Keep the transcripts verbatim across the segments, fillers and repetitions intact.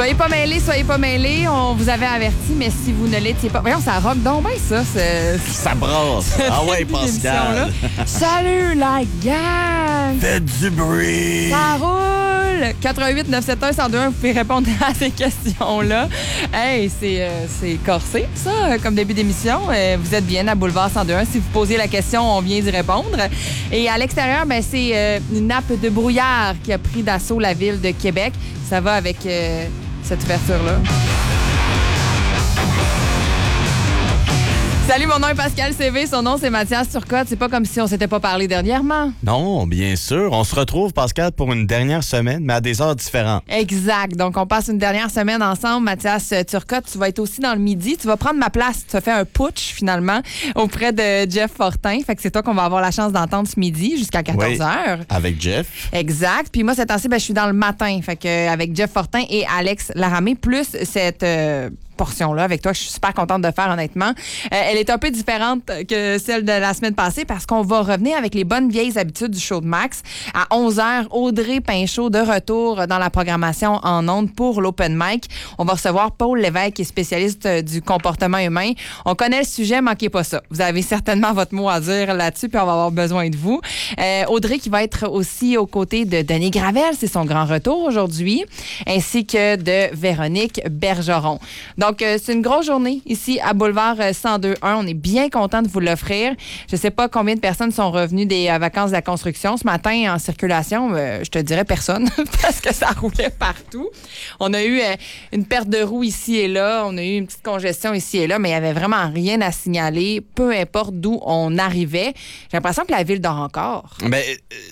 Soyez pas mêlés, soyez pas mêlés. On vous avait averti, mais si vous ne l'étiez pas... Voyons, ça rock donc bien, ça. C'est... Ça brasse. Ah ouais, Pascal. Salut, la gang! Faites du bruit! Ça roule! quatre un huit neuf sept un un zéro deux un, vous pouvez répondre à ces questions-là. Hey, c'est, euh, c'est corsé, ça, comme début d'émission. Euh, vous êtes bien à Boulevard cent deux un. Si vous posiez la question, on vient d'y répondre. Et à l'extérieur, ben, c'est euh, une nappe de brouillard qui a pris d'assaut la ville de Québec. Ça va avec euh, cette ouverture-là. Salut, mon nom est Pascal C V, son nom c'est Mathias Turcotte. C'est pas comme si on s'était pas parlé dernièrement. Non, bien sûr. On se retrouve, Pascal, pour une dernière semaine, mais à des heures différentes. Exact. Donc, on passe une dernière semaine ensemble. Mathias Turcotte, tu vas être aussi dans le midi. Tu vas prendre ma place. Tu as fait un putsch, finalement, auprès de Jeff Fortin. Fait que c'est toi qu'on va avoir la chance d'entendre ce midi jusqu'à quatorze heures. Oui, avec Jeff. Exact. Puis moi, cette temps-ci, ben, je suis dans le matin. Fait que avec Jeff Fortin et Alex Laramé, plus cette... Euh, portion-là avec toi, je suis super contente de faire, honnêtement. Euh, elle est un peu différente que celle de la semaine passée parce qu'on va revenir avec les bonnes vieilles habitudes du show de Max. À onze heures, Audrey Pinchot de retour dans la programmation en ondes pour l'Open Mic. On va recevoir Paul Lévesque, qui est spécialiste du comportement humain. On connaît le sujet, manquez pas ça. Vous avez certainement votre mot à dire là-dessus, puis on va avoir besoin de vous. Euh, Audrey qui va être aussi aux côtés de Denis Gravel, c'est son grand retour aujourd'hui, ainsi que de Véronique Bergeron. Donc, Donc, c'est une grosse journée ici à Boulevard cent deux un. On est bien content de vous l'offrir. Je ne sais pas combien de personnes sont revenues des euh, vacances de la construction. Ce matin, en circulation, euh, je te dirais personne parce que ça roulait partout. On a eu euh, une perte de roue ici et là. On a eu une petite congestion ici et là, mais il n'y avait vraiment rien à signaler, peu importe d'où on arrivait. J'ai l'impression que la ville dort encore. Ben,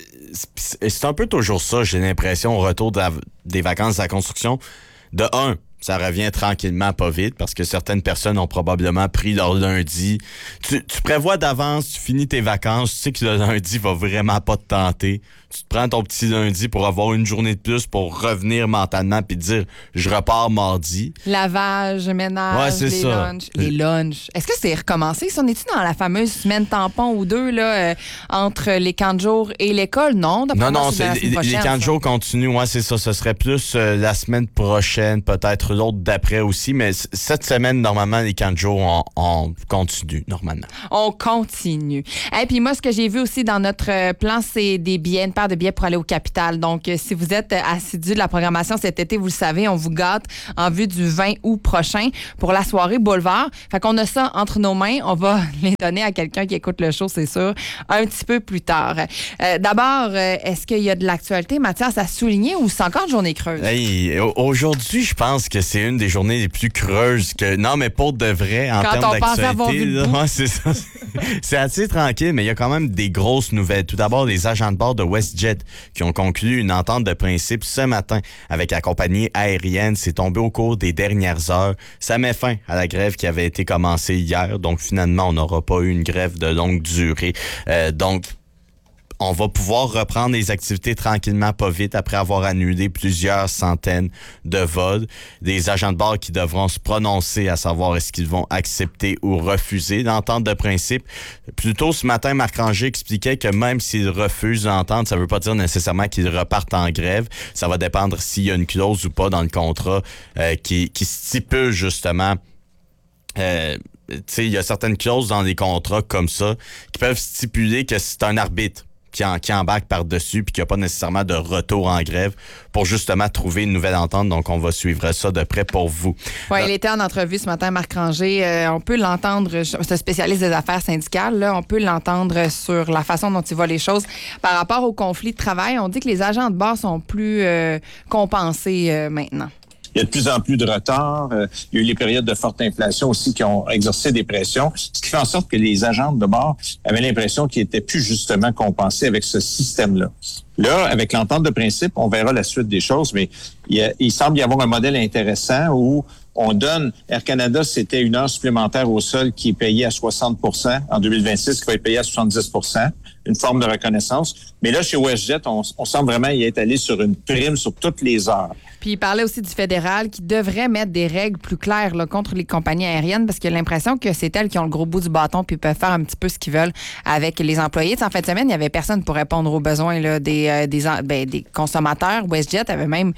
c'est un peu toujours ça, j'ai l'impression, au retour de la, des vacances de la construction. De un, ça revient tranquillement, pas vite, parce que certaines personnes ont probablement pris leur lundi. Tu, tu prévois d'avance, tu finis tes vacances, tu sais que le lundi va vraiment pas te tenter. Tu te prends ton petit lundi pour avoir une journée de plus pour revenir mentalement puis te dire « je repars mardi ». Lavage, ménage, ouais, c'est les ça. lunchs. Les lunchs. Est-ce que c'est recommencé? Si on est-tu dans la fameuse semaine tampon ou deux là, euh, entre les camps de jour et l'école? Non, non, non, c'est c'est, les, les camps de jour continuent. Ouais, c'est ça. Ce serait plus euh, la semaine prochaine, peut-être l'autre d'après aussi, mais c- cette semaine, normalement, les camps de jour, on, on continue, normalement. On continue. Et puis moi, ce que j'ai vu aussi dans notre plan, c'est des billets, une paire de billets pour aller au Capitole. Donc, euh, si vous êtes assidu de la programmation cet été, vous le savez, on vous gâte en vue du vingt août prochain pour la soirée Boulevard. Fait qu'on a ça entre nos mains. On va les donner à quelqu'un qui écoute le show, c'est sûr, un petit peu plus tard. Euh, d'abord, euh, est-ce qu'il y a de l'actualité, Mathias, à souligner ou c'est encore une journée creuse? Hey, aujourd'hui, je pense que c'est une des journées les plus creuses que... Non, mais pour de vrai, en Quand termes on pense avoir vu d'actualité... le bout. Là, ouais, c'est ça. C'est assez tranquille, mais il y a quand même des grosses nouvelles. Tout d'abord, les agents de bord de WestJet qui ont conclu une entente de principe ce matin avec la compagnie aérienne. C'est tombé au cours des dernières heures. Ça met fin à la grève qui avait été commencée hier. Donc, finalement, on n'aura pas eu une grève de longue durée. Euh, donc, on va pouvoir reprendre les activités tranquillement, pas vite, après avoir annulé plusieurs centaines de vols. Des agents de bord qui devront se prononcer à savoir est-ce qu'ils vont accepter ou refuser l'entente de principe. Plus tôt ce matin, Marc Ranger expliquait que même s'ils refusent l'entente, ça ne veut pas dire nécessairement qu'ils repartent en grève. Ça va dépendre s'il y a une clause ou pas dans le contrat euh, qui, qui stipule justement... Euh, tu sais, il y a certaines clauses dans les contrats comme ça qui peuvent stipuler que c'est un arbitre qui, en, qui embarque par-dessus puis qui n'a pas nécessairement de retour en grève pour justement trouver une nouvelle entente. Donc, on va suivre ça de près pour vous. Oui, il était en entrevue ce matin, Marc Ranger. Euh, on peut l'entendre, c'est un spécialiste des affaires syndicales, là, on peut l'entendre sur la façon dont il voit les choses. Par rapport au conflit de travail, on dit que les agents de bord sont plus euh, compensés euh, maintenant. Il y a de plus en plus de retard. Euh, il y a eu les périodes de forte inflation aussi qui ont exercé des pressions, ce qui fait en sorte que les agents de bord avaient l'impression qu'ils étaient plus justement compensés avec ce système-là. Là, avec l'entente de principe, on verra la suite des choses, mais il, y a, il semble y avoir un modèle intéressant où on donne, Air Canada, c'était une heure supplémentaire au sol qui est payée à soixante pour cent en deux mille vingt-six, qui va être payée à soixante-dix pour cent, une forme de reconnaissance. Mais là, chez WestJet, on, on semble vraiment y être allé sur une prime sur toutes les heures. Puis il parlait aussi du fédéral qui devrait mettre des règles plus claires là, contre les compagnies aériennes parce qu'il a l'impression que c'est elles qui ont le gros bout du bâton puis peuvent faire un petit peu ce qu'ils veulent avec les employés. T'sais, en fin de semaine, il n'y avait personne pour répondre aux besoins là, des, euh, des, ben, des consommateurs. WestJet avait même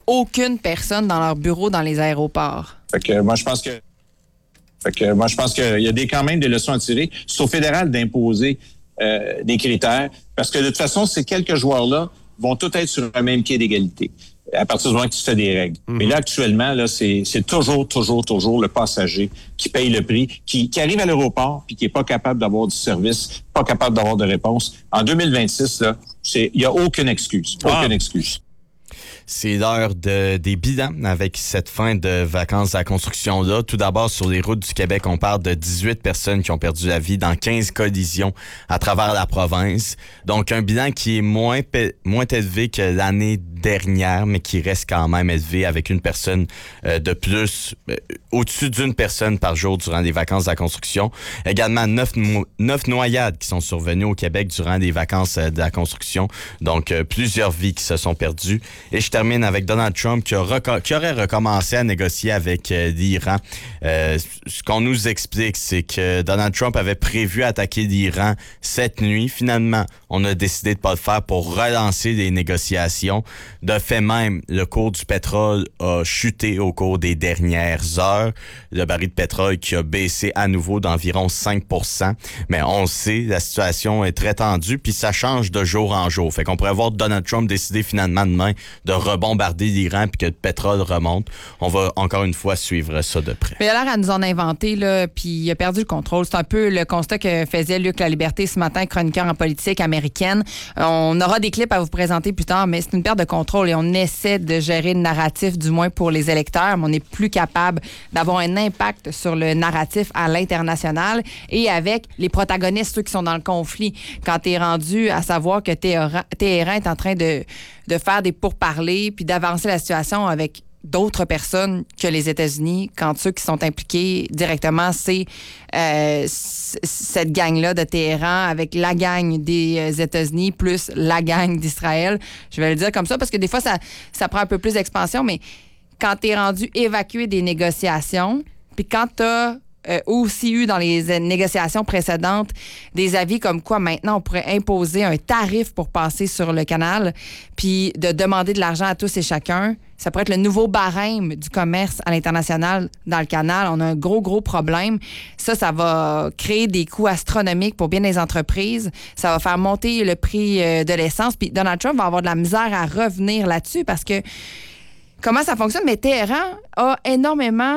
aucune personne dans leur bureau dans les aéroports. Fait que moi, je pense que Fait que moi, je pense qu'il y a des, quand même des leçons à tirer. C'est au fédéral d'imposer euh, des critères, parce que de toute façon, ces quelques joueurs-là vont tous être sur un même pied d'égalité à partir du moment que tu fais des règles. Mm-hmm. Mais là, actuellement, là, c'est, c'est toujours, toujours, toujours le passager qui paye le prix, qui, qui arrive à l'aéroport puis qui est pas capable d'avoir du service, pas capable d'avoir de réponse. En deux mille vingt-six, là, c'est, il y a aucune excuse. Aucune wow. excuse. C'est l'heure de, des bilans avec cette fin de vacances à la construction-là. Tout d'abord, sur les routes du Québec, on parle de dix-huit personnes qui ont perdu la vie dans quinze collisions à travers la province. Donc, un bilan qui est moins, moins élevé que l'année dernière, mais qui reste quand même élevé avec une personne euh, de plus, euh, au-dessus d'une personne par jour durant les vacances de la construction. Également, neuf, no- neuf noyades qui sont survenues au Québec durant les vacances euh, de la construction. Donc, euh, plusieurs vies qui se sont perdues. Et je termine avec Donald Trump qui, a reco- qui aurait recommencé à négocier avec euh, l'Iran. Euh, ce qu'on nous explique, c'est que Donald Trump avait prévu attaquer l'Iran cette nuit. Finalement, on a décidé de pas le faire pour relancer les négociations. De fait même, le cours du pétrole a chuté au cours des dernières heures. Le baril de pétrole qui a baissé à nouveau d'environ cinq pour cent. Mais on le sait, la situation est très tendue, puis ça change de jour en jour. Fait qu'on pourrait voir Donald Trump décider finalement demain de rebombarder l'Iran puis que le pétrole remonte. On va encore une fois suivre ça de près. Mais il a l'air à nous en inventer, là, puis il a perdu le contrôle. C'est un peu le constat que faisait Luc Laliberté ce matin, chroniqueur en politique américaine. On aura des clips à vous présenter plus tard, mais c'est une perte de contrôle et on essaie de gérer le narratif, du moins pour les électeurs, mais on n'est plus capable d'avoir un impact sur le narratif à l'international et avec les protagonistes, ceux qui sont dans le conflit. Quand tu es rendu à savoir que Téhéran, Téhéran est en train de, de faire des pourparlers puis d'avancer la situation avec d'autres personnes que les États-Unis, quand ceux qui sont impliqués directement, c'est euh, c- cette gang-là de Téhéran avec la gang des États-Unis plus la gang d'Israël. Je vais le dire comme ça parce que des fois, ça, ça prend un peu plus d'expansion, mais quand tu es rendu évacuer des négociations, puis quand tu as Euh, aussi eu dans les euh, négociations précédentes des avis comme quoi maintenant on pourrait imposer un tarif pour passer sur le canal puis de demander de l'argent à tous et chacun. Ça pourrait être le nouveau barème du commerce à l'international dans le canal. On a un gros, gros problème. Ça, ça va créer des coûts astronomiques pour bien des entreprises. Ça va faire monter le prix euh, de l'essence. Puis Donald Trump va avoir de la misère à revenir là-dessus parce que comment ça fonctionne? Mais Téhéran a énormément...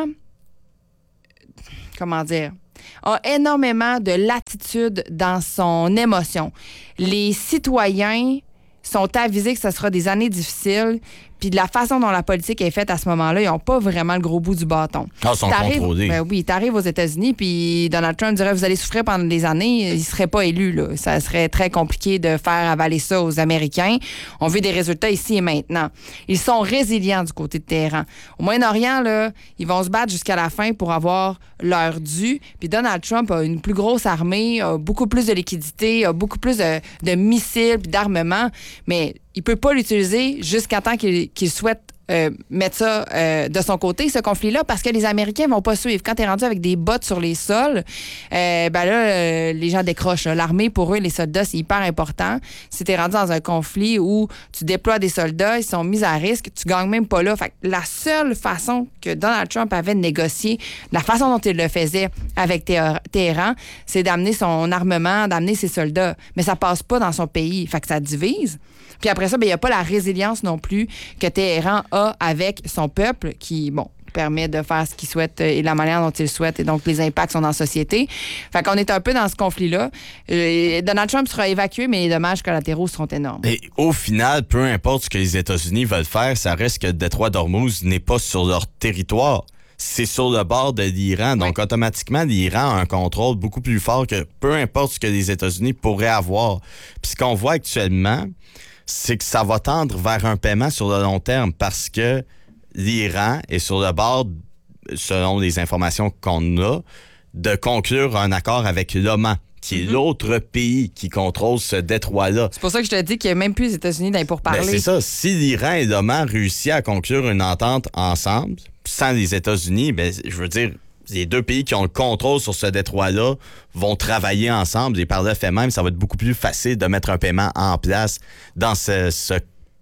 comment dire, a énormément de latitude dans son émotion. Les citoyens sont avisés que ce sera des années difficiles, puis de la façon dont la politique est faite à ce moment-là, ils n'ont pas vraiment le gros bout du bâton. Ah, ils sont contrôlés. Ben oui, t'arrives aux États-Unis, puis Donald Trump dirait, vous allez souffrir pendant des années, il ne serait pas élu, là. Ça serait très compliqué de faire avaler ça aux Américains. On veut des résultats ici et maintenant. Ils sont résilients du côté de Téhéran. Au Moyen-Orient, là, ils vont se battre jusqu'à la fin pour avoir leur dû, puis Donald Trump a une plus grosse armée, a beaucoup plus de liquidités, a beaucoup plus de, de missiles puis d'armements, mais il peut pas l'utiliser jusqu'à temps qu'il, qu'il souhaite euh, mettre ça euh, de son côté, ce conflit-là, parce que les Américains vont pas suivre. Quand tu es rendu avec des bottes sur les sols, euh, ben là, euh, les gens décrochent. Là. L'armée, pour eux, les soldats, c'est hyper important. Si tu es rendu dans un conflit où tu déploies des soldats, ils sont mis à risque, tu gagnes même pas là. Fait que la seule façon que Donald Trump avait de négocier, la façon dont il le faisait avec Téhéran, c'est d'amener son armement, d'amener ses soldats. Mais ça passe pas dans son pays. Fait que ça divise. Puis après ça, il n'y a pas la résilience non plus que Téhéran a avec son peuple qui, bon, permet de faire ce qu'il souhaite et la manière dont il souhaite et donc les impacts sont dans la société. Fait qu'on est un peu dans ce conflit-là. Euh, Donald Trump sera évacué, mais les dommages collatéraux seront énormes. Et au final, peu importe ce que les États-Unis veulent faire, ça reste que le détroit d'Ormuz n'est pas sur leur territoire. C'est sur le bord de l'Iran. Donc, oui. Automatiquement, l'Iran a un contrôle beaucoup plus fort que peu importe ce que les États-Unis pourraient avoir. Puis ce qu'on voit actuellement, c'est que ça va tendre vers un paiement sur le long terme parce que l'Iran est sur le bord, selon les informations qu'on a, de conclure un accord avec l'Oman, qui est mm-hmm. l'autre pays qui contrôle ce détroit-là. C'est pour ça que je te dis qu'il n'y a même plus les États-Unis d'aller pour parler. Ben c'est ça. Si l'Iran et l'Oman réussissent à conclure une entente ensemble, sans les États-Unis, ben, je veux dire, les deux pays qui ont le contrôle sur ce détroit-là vont travailler ensemble et par le fait même, ça va être beaucoup plus facile de mettre un paiement en place dans ce, ce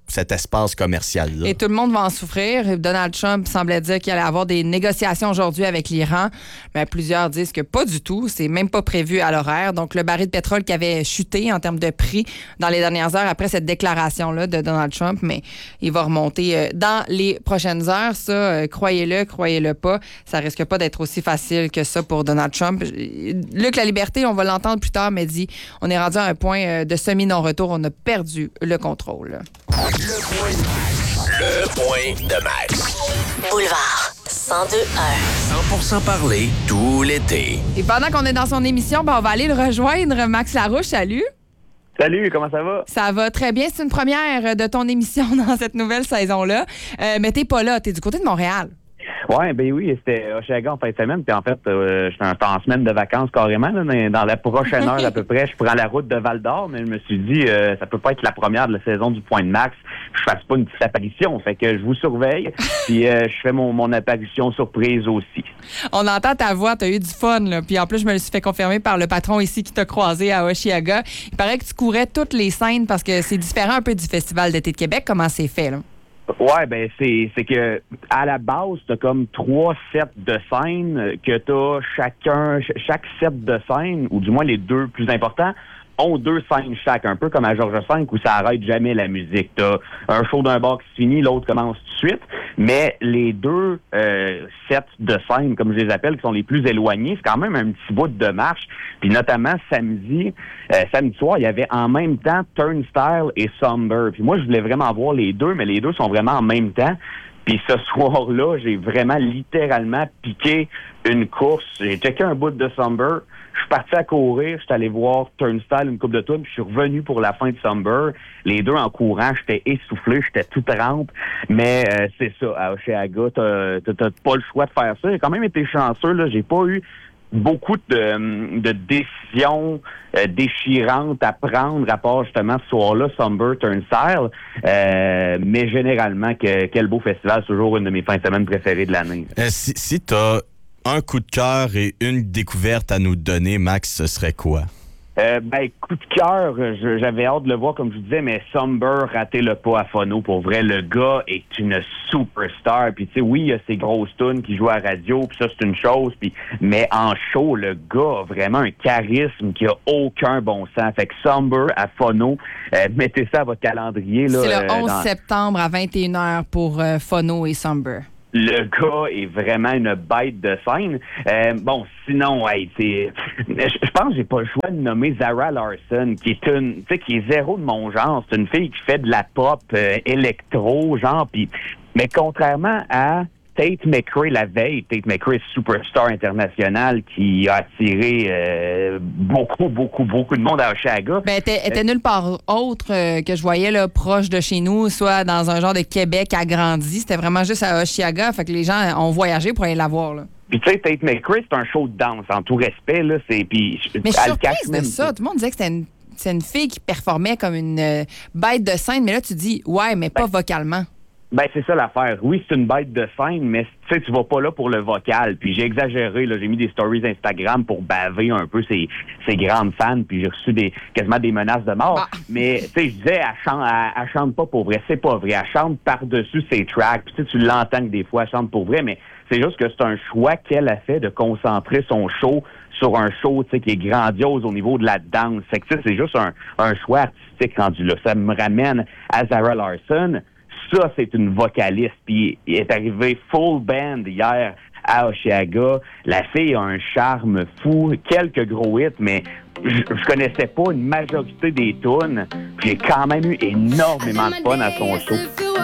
cet espace commercial-là. Et tout le monde va en souffrir. Donald Trump semblait dire qu'il allait avoir des négociations aujourd'hui avec l'Iran. Mais plusieurs disent que pas du tout. C'est même pas prévu à l'horaire. Donc, le baril de pétrole qui avait chuté en termes de prix dans les dernières heures après cette déclaration-là de Donald Trump, mais il va remonter dans les prochaines heures. Ça, croyez-le, croyez-le pas, ça risque pas d'être aussi facile que ça pour Donald Trump. Luc La Liberté, on va l'entendre plus tard, mais dit on est rendu à un point de semi-non-retour. On a perdu le contrôle. Le point de Max. Le point de Max. Boulevard cent deux un. cent pour cent parler tout l'été. Et pendant qu'on est dans son émission, ben on va aller le rejoindre. Max Larouche, salut. Salut, comment ça va? Ça va très bien. C'est une première de ton émission dans cette nouvelle saison-là. Euh, mais t'es pas là, t'es du côté de Montréal. Ouais, ben oui, c'était Oshiaga en fin de semaine. Puis en fait, euh, j'étais en, en semaine de vacances carrément. Là, mais dans la prochaine heure à peu près, je prends la route de Val-d'Or, mais je me suis dit, euh, ça peut pas être la première de la saison du Point de Max. Je fasse pas une petite apparition. Fait que je vous surveille. Puis euh, je fais mon, mon apparition surprise aussi. On entend ta voix, t'as eu du fun. Là. Puis en plus, je me le suis fait confirmer par le patron ici qui t'a croisé à Oshiaga. Il paraît que tu courais toutes les scènes parce que c'est différent un peu du Festival d'été de Québec. Comment c'est fait, là? Ouais, ben c'est c'est que à la base, t'as comme trois sets de scènes que t'as chacun, chaque set de scènes, ou du moins les deux plus importants, ont deux scènes chaque, un peu comme à Georges cinq où ça arrête jamais la musique. T'as un show d'un bar qui se finit, l'autre commence tout de suite, mais les deux euh, sets de scènes, comme je les appelle, qui sont les plus éloignés, c'est quand même un petit bout de marche. Puis notamment samedi, euh, samedi soir, il y avait en même temps Turnstile et Somber. Puis moi, je voulais vraiment voir les deux, mais les deux sont vraiment en même temps. Puis ce soir-là, j'ai vraiment littéralement piqué une course. J'ai checké un bout de Somber. Je suis parti à courir. Je suis allé voir Turnstile une couple de tours. Puis je suis revenu pour la fin de Somber. Les deux en courant, j'étais essoufflé. J'étais tout trempe. Mais euh, c'est ça. À Oshiaga, t'as, t'as, t'as pas le choix de faire ça. J'ai quand même été chanceux. Là. J'ai pas eu beaucoup de, de décisions euh, déchirantes à prendre à part justement ce soir-là, Somber, Turnstile. Euh, mais généralement, que, quel beau festival. C'est toujours une de mes fins de semaine préférées de l'année. Euh, si si tu as un coup de cœur et une découverte à nous donner, Max, ce serait quoi? Euh, ben, coup de cœur, je, j'avais hâte de le voir, comme je vous disais, mais Somber, raté le pas à Phono. Pour vrai, le gars est une superstar. Puis, tu sais, oui, il y a ses grosses tunes qui jouent à la radio, puis ça, c'est une chose. Puis, mais en show, le gars a vraiment un charisme qui a aucun bon sens. Fait que Somber à Phono, euh, mettez ça à votre calendrier. Là, c'est le onze euh, dans... septembre à vingt et une heures pour euh, Phono et Somber. Le gars est vraiment une bête de scène. Euh, bon, sinon, hey, c'est, je pense que j'ai pas le choix de nommer Zara Larsson, qui est une, tu sais, qui est zéro de mon genre. C'est une fille qui fait de la pop euh, électro, genre. Puis, mais contrairement à Tate McRae la veille, Tate McRae, superstar international qui a attiré euh, beaucoup, beaucoup, beaucoup de monde à Oshiaga. Ben, elle était nulle part autre euh, que je voyais là, proche de chez nous, soit dans un genre de Québec agrandi. C'était vraiment juste à Oshiaga. Fait que les gens ont voyagé pour aller la voir, là. Puis tu sais, Tate McRae, c'est un show de danse, en tout respect, là. C'est, puis, mais je suis surprise de même ça. Tout le monde disait que c'était une, c'est une fille qui performait comme une euh, bête de scène, mais là, tu dis, ouais, mais pas ben, vocalement. Ben, c'est ça l'affaire. Oui, c'est une bête de scène, mais tu sais, tu vas pas là pour le vocal. Puis j'ai exagéré, là. J'ai mis des stories Instagram pour baver un peu ses, ses grandes fans, puis j'ai reçu des, quasiment des menaces de mort. Ah. Mais, tu sais, je disais, elle chante, elle, elle chante pas pour vrai. C'est pas vrai. Elle chante par-dessus ses tracks. Puis tu sais, tu l'entends que des fois, elle chante pour vrai, mais c'est juste que c'est un choix qu'elle a fait de concentrer son show sur un show, tu sais, qui est grandiose au niveau de la danse. Fait que, tu sais, c'est juste un, un choix artistique rendu là. Ça me ramène à Zara Larsson. Ça, c'est une vocaliste. Puis, il est arrivé full band hier à Oshiaga. La fille a un charme fou, quelques gros hits, mais je, je connaissais pas une majorité des tunes. Puis j'ai quand même eu énormément de fun à son show.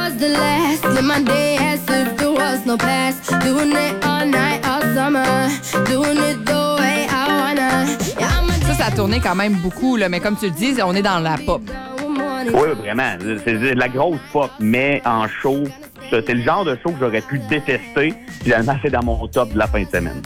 Ça, ça a tourné quand même beaucoup, là, mais comme tu le dis, on est dans la pop. Oui, vraiment. C'est de la grosse pop, mais en show, c'est le genre de show que j'aurais pu détester. Finalement, c'est dans mon top de la fin de semaine.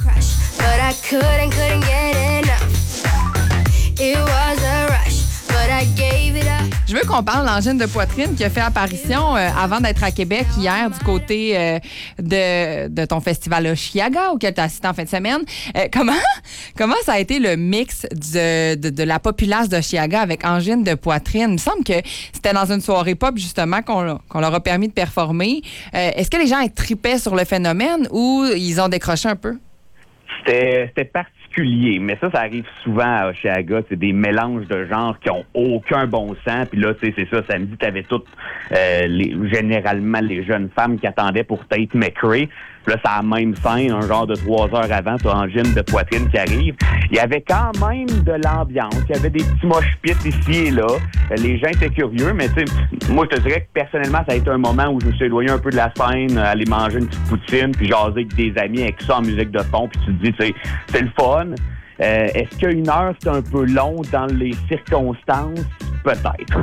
Je Je veux qu'on parle de l'angine de poitrine qui a fait apparition euh, avant d'être à Québec hier du côté euh, de, de ton festival Osheaga auquel tu as assisté en fin de semaine. Euh, comment, comment ça a été le mix de, de, de la populace d'Osheaga avec angine de poitrine? Il me semble que c'était dans une soirée pop justement qu'on, qu'on leur a permis de performer. Euh, est-ce que les gens tripaient sur le phénomène ou ils ont décroché un peu? C'était, c'était particulier, mais ça, ça arrive souvent à Osheaga. C'est des mélanges de genres qui ont aucun bon sens. Puis là, tu sais, c'est ça, samedi, t'avais toutes, euh, les, généralement, les jeunes femmes qui attendaient pour Tate McRae. Puis là, c'est la même scène, un genre de trois heures avant, t'as angine de poitrine qui arrive. Il y avait quand même de l'ambiance. Il y avait des petits mosh pits ici et là. Les gens étaient curieux, mais tu sais, moi, je te dirais que personnellement, ça a été un moment où je me suis éloigné un peu de la scène, aller manger une petite poutine, puis jaser avec des amis avec ça en musique de fond, puis tu te dis, tu sais, c'est le fun. Euh, est-ce qu'une heure, c'est un peu long dans les circonstances? Peut-être.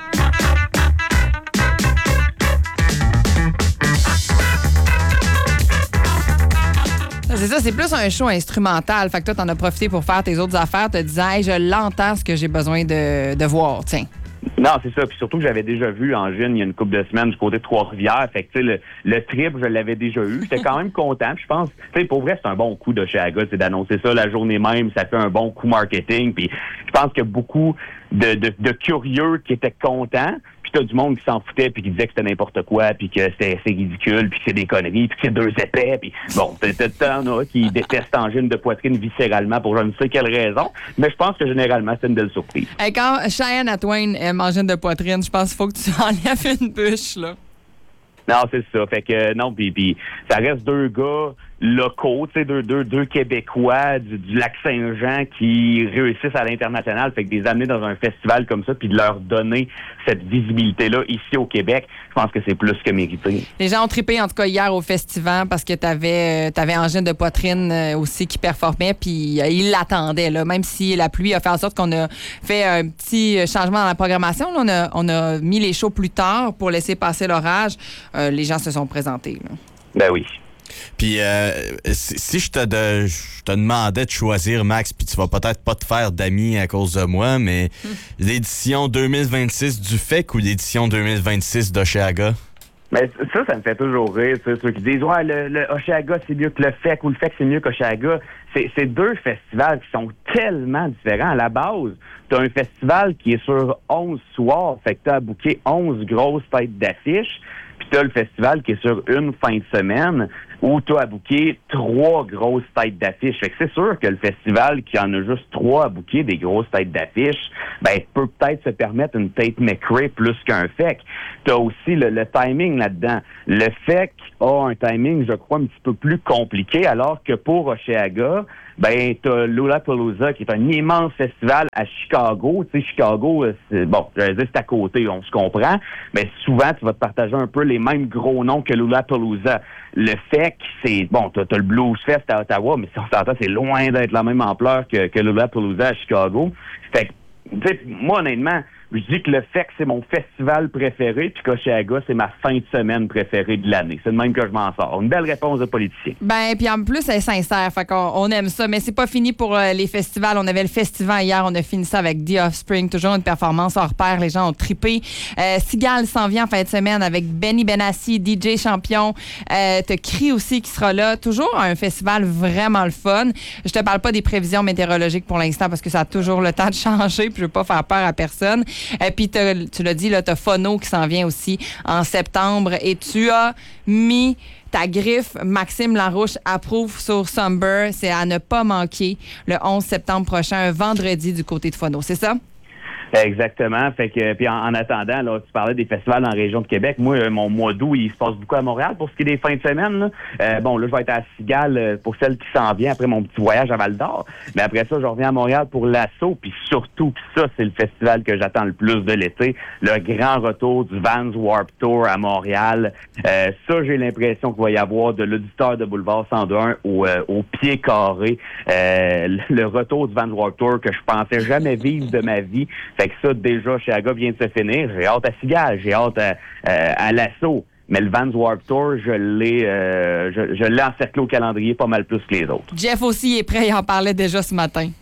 C'est ça, c'est plus un show instrumental. Fait que toi, t'en as profité pour faire tes autres affaires, te disant, hey, je l'entends ce que j'ai besoin de, de voir, tiens. Non, c'est ça. Puis surtout que j'avais déjà vu Angine il y a une couple de semaines du côté de Trois-Rivières. Fait que, tu sais, le, le trip, je l'avais déjà eu. J'étais quand même content. Puis je pense, tu sais, pour vrai, c'est un bon coup d'Osheaga, c'est d'annoncer ça la journée même. Ça fait un bon coup marketing. Puis je pense qu'il y a beaucoup de, de, de curieux qui étaient contents. Puis t'as du monde qui s'en foutait puis qui disait que c'était n'importe quoi, puis que c'était c'est ridicule, puis que c'est des conneries, puis que c'est deux épais. Puis bon, t'en as qui détestent Angine de poitrine viscéralement pour je ne sais quelle raison. Mais je pense que généralement, c'est une belle surprise. Hey, quand Cheyenne Twain aime angine de poitrine, je pense qu'il faut que tu enlèves une bûche, là. Non, c'est ça. Fait que non, puis puis ça reste deux gars locaux, tu sais, deux, deux, deux Québécois du, du Lac-Saint-Jean qui réussissent à l'international. Fait que de les amener dans un festival comme ça puis de leur donner cette visibilité-là ici au Québec, je pense que c'est plus que mérité. Les gens ont trippé, en tout cas, hier au festival parce que t'avais, t'avais Angine de poitrine aussi qui performait puis euh, ils l'attendaient, là. Même si la pluie a fait en sorte qu'on a fait un petit changement dans la programmation. Là, on, a, on a mis les shows plus tard pour laisser passer l'orage. Euh, les gens se sont présentés, là. Ben oui. Puis euh, si, si je te, de, je te demandais de choisir, Max, puis tu vas peut-être pas te faire d'amis à cause de moi, mais hum. l'édition deux mille vingt-six du F E C ou l'édition deux mille vingt-six d'Osheaga? Mais ça, ça me fait toujours rire, ça, ceux qui disent « Ouais, le, le Osheaga, c'est mieux que le F E C ou le F E C, c'est mieux qu'Osheaga. » C'est, c'est deux festivals qui sont tellement différents. À la base, tu as un festival qui est sur onze soirs, fait que tu as booké onze grosses têtes d'affiches. Puis tu as le festival qui est sur une fin de semaine où tu as à booker trois grosses têtes d'affiches. Fait que c'est sûr que le festival qui en a juste trois à booker des grosses têtes d'affiches, ben peut peut-être se permettre une Tate McRae plus qu'un F E C. Tu as aussi le, le timing là-dedans. Le F E C a un timing, je crois, un petit peu plus compliqué, alors que pour Osheaga, ben t'as Lollapalooza qui est un immense festival à Chicago. Tu sais, Chicago, c'est, bon, j'allais dire c'est à côté, on se comprend, mais souvent tu vas te partager un peu les mêmes gros noms que Lollapalooza. Le F E C, c'est, bon, t'as, t'as le Blues Fest à Ottawa, mais si on s'entend, c'est loin d'être la même ampleur que, que Lollapalooza à Chicago. Fait que, tu sais, moi, honnêtement, je dis que le F E C, c'est mon festival préféré, puis qu'Osheaga, c'est ma fin de semaine préférée de l'année. C'est de même que je m'en sors. Une belle réponse de politicien. Ben, puis en plus, elle est sincère. Fait qu'on on aime ça. Mais c'est pas fini pour euh, les festivals. On avait le festival hier. On a fini ça avec The Offspring. Toujours une performance hors pair. Les gens ont trippé. Euh, Sigal s'en vient en fin de semaine avec Benny Benassi, D J Champion. Euh, t'as Cri aussi qui sera là. Toujours un festival vraiment le fun. Je te parle pas des prévisions météorologiques pour l'instant parce que ça a toujours le temps de changer. Puis je veux pas faire peur à personne. Et puis, tu l'as dit, là, tu as Phono qui s'en vient aussi en septembre. Et tu as mis ta griffe, Maxime Larouche approuve sur Somber. C'est à ne pas manquer le onze septembre prochain, un vendredi du côté de Phono. C'est ça? Exactement. Fait que puis en, en attendant, là, tu parlais des festivals dans la région de Québec. Moi, mon mois d'août, il se passe beaucoup à Montréal pour ce qui est des fins de semaine. Là. Euh, bon, là, je vais être à Cigale pour celle qui s'en vient après mon petit voyage à Val-d'Or. Mais après ça, je reviens à Montréal pour l'Assaut. Puis surtout, puis ça, c'est le festival que j'attends le plus de l'été. Le grand retour du Vans Warped Tour à Montréal. Euh, ça, j'ai l'impression qu'il va y avoir de l'auditeur de Boulevard cent deux un au, euh, au pied carré. Euh, le retour du Vans Warped Tour que je pensais jamais vivre de ma vie. Fait que ça, déjà, Osheaga vient de se finir. J'ai hâte à Cigale, j'ai hâte à, euh, à l'Assaut. Mais le Vans Warped Tour, je l'ai, euh, je, je l'ai encerclé au calendrier pas mal plus que les autres. Jeff aussi est prêt, il en parlait déjà ce matin.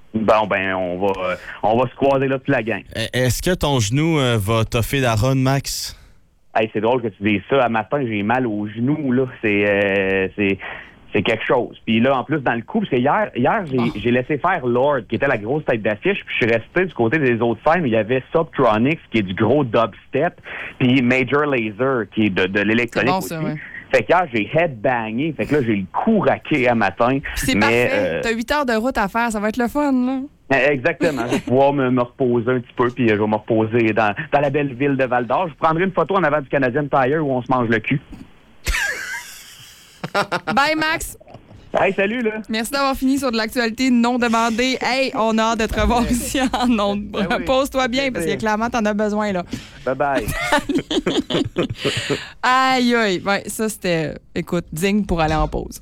Bon, ben, on va, euh, on va se croiser là toute la gang. Est-ce que ton genou euh, va toffer la run, Max? Hey, c'est drôle que tu dises ça. À matin, j'ai mal au genou, là. C'est, euh, c'est, c'est quelque chose. Puis là, en plus, dans le coup, parce que hier, hier j'ai, oh. j'ai laissé faire Lord, qui était la grosse tête d'affiche, puis je suis resté du côté des autres scènes où il y avait Subtronics, qui est du gros dubstep, puis Major Lazer, qui est de, de l'électronique bon, aussi. Ça, ouais. Fait qu'hier, j'ai headbangé. Fait que là, j'ai le cou raqué à matin. C'est mais, parfait. Euh... T'as huit heures de route à faire. Ça va être le fun, là. Exactement. Je vais pouvoir me, me reposer un petit peu, puis je vais me reposer dans, dans la belle ville de Val-d'Or. Je prendrai une photo en avant du Canadian Tire où on se mange le cul. Bye, Max. Hey, salut, là. Merci d'avoir fini sur de l'actualité non demandée. Hey, on a hâte de te revoir ici en ondes. Ben oui. Pose-toi bien, parce que clairement, t'en as besoin, là. Bye-bye. Aïe, aïe. Ouais, ça, c'était, écoute, digne pour aller en pause.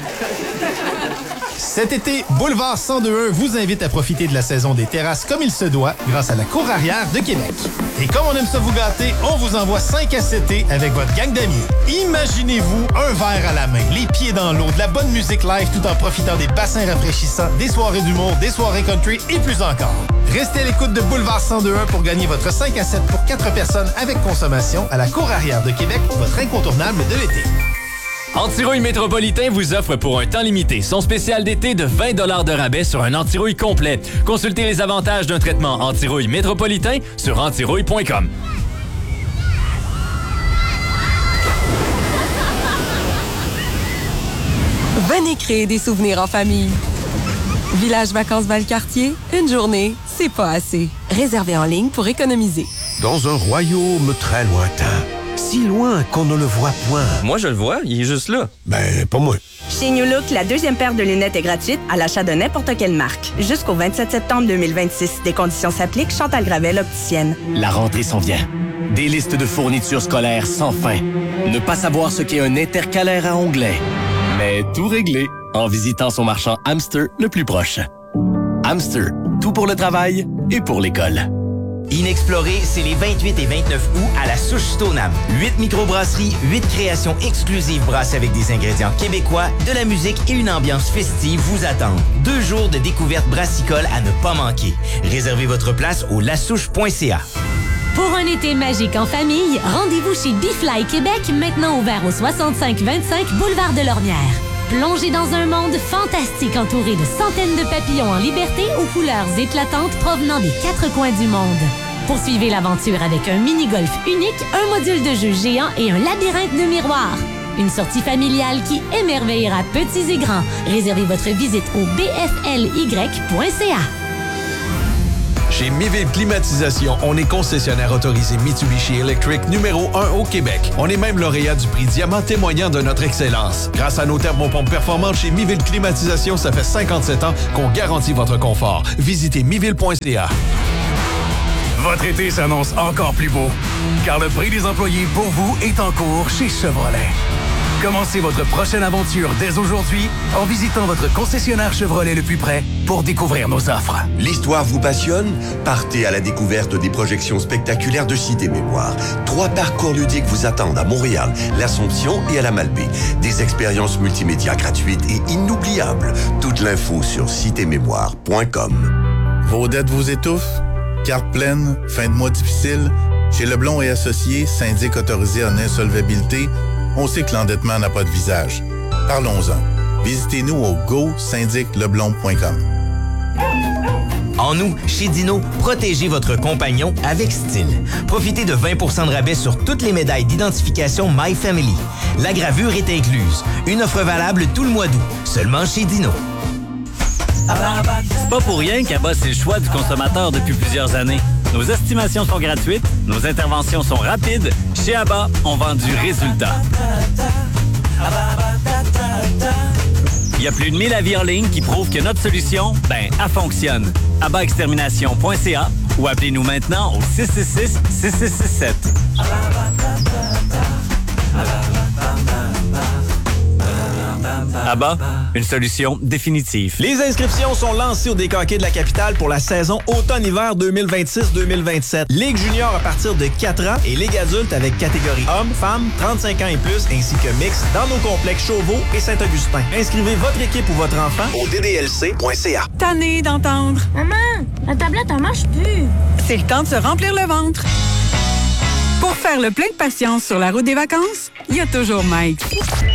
Cet été, Boulevard cent deux un vous invite à profiter de la saison des terrasses comme il se doit grâce à la Cour arrière de Québec. Et comme on aime ça vous gâter, on vous envoie cinq à sept thés avec votre gang d'amis. Imaginez-vous un verre à la main, les pieds dans l'eau, de la bonne musique live tout en profitant des bassins rafraîchissants, des soirées d'humour, des soirées country et plus encore. Restez à l'écoute de Boulevard cent deux un pour gagner votre cinq à sept pour quatre personnes avec consommation à la Cour arrière de Québec, votre incontournable de l'été. Antirouille Métropolitain vous offre pour un temps limité son spécial d'été de vingt dollars de rabais sur un antirouille complet. Consultez les avantages d'un traitement antirouille métropolitain sur antirouille point com. Venez créer des souvenirs en famille. Village Vacances Valcartier, une journée, c'est pas assez. Réservez en ligne pour économiser. Dans un royaume très lointain, si loin qu'on ne le voit point. Moi, je le vois, il est juste là. Ben, pas moi. Chez New Look, la deuxième paire de lunettes est gratuite à l'achat de n'importe quelle marque. Jusqu'au vingt-sept septembre deux mille vingt-six. Des conditions s'appliquent. Chantal Gravel, opticienne. La rentrée s'en vient. Des listes de fournitures scolaires sans fin. Ne pas savoir ce qu'est un intercalaire à onglets. Mais tout réglé en visitant son marchand Hamster le plus proche. Hamster, tout pour le travail et pour l'école. Inexploré, c'est les vingt-huit et vingt-neuf août à la Souche Stoneham. Huit microbrasseries, huit créations exclusives brassées avec des ingrédients québécois, de la musique et une ambiance festive vous attendent. Deux jours de découverte brassicole à ne pas manquer. Réservez votre place au lasouche point c a. Pour un été magique en famille, rendez-vous chez Bifly Québec, maintenant ouvert au soixante-cinq vingt-cinq boulevard de Lormière. Plongez dans un monde fantastique entouré de centaines de papillons en liberté aux couleurs éclatantes provenant des quatre coins du monde. Poursuivez l'aventure avec un mini-golf unique, un module de jeu géant et un labyrinthe de miroirs. Une sortie familiale qui émerveillera petits et grands. Réservez votre visite au b f l y point c a. Chez Miville Climatisation, on est concessionnaire autorisé Mitsubishi Electric numéro un au Québec. On est même lauréat du prix Diamant témoignant de notre excellence. Grâce à nos thermopompes performantes chez Miville Climatisation, ça fait cinquante-sept ans qu'on garantit votre confort. Visitez miville point c a. Votre été s'annonce encore plus beau, car le prix des employés pour vous est en cours chez Chevrolet. Commencez votre prochaine aventure dès aujourd'hui en visitant votre concessionnaire Chevrolet le plus près pour découvrir nos offres. L'histoire vous passionne? Partez à la découverte des projections spectaculaires de Cité Mémoire. Trois parcours ludiques vous attendent à Montréal, l'Assomption et à la Malbaie. Des expériences multimédia gratuites et inoubliables. Toute l'info sur cité mémoire point com. Vos dettes vous étouffent? Carte pleine? Fin de mois difficile? Chez Leblond et Associés, syndic autorisé en insolvabilité, on sait que l'endettement n'a pas de visage. Parlons-en. Visitez-nous au go syndic leblond point com. En août, chez Dino, protégez votre compagnon avec style. Profitez de vingt pour cent de rabais sur toutes les médailles d'identification My Family. La gravure est incluse. Une offre valable tout le mois d'août. Seulement chez Dino. C'est pas pour rien qu'Abba, c'est le choix du consommateur depuis plusieurs années. Nos estimations sont gratuites, nos interventions sont rapides. Chez Abba, on vend du résultat. Il y a plus de mille avis en ligne qui prouvent que notre solution, ben, elle fonctionne. abba extermination point c a ou appelez-nous maintenant au six six six, six six six sept. Abba, Une solution définitive. Les inscriptions sont lancées au Décanquet de la capitale pour la saison automne-hiver deux mille vingt-six deux mille vingt-sept. Ligue junior à partir de quatre ans et Ligue adulte avec catégorie hommes, femmes, trente-cinq ans et plus, ainsi que mix dans nos complexes Chauveau et Saint-Augustin. Inscrivez votre équipe ou votre enfant au d d l c point c a. Tanné d'entendre. Maman, la tablette, elle marche plus. C'est le temps de se remplir le ventre. Pour faire le plein de patience sur la route des vacances, il y a toujours Mike.